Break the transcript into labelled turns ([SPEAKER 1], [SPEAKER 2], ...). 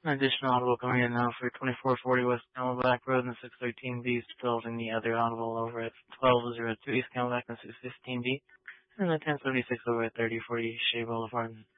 [SPEAKER 1] An additional audible coming in now for 2440 West Camelback Road and 613B, building the other audible over at 1202 East Camelback and 615B, and the 1076 over at 3040 Shea Boulevard.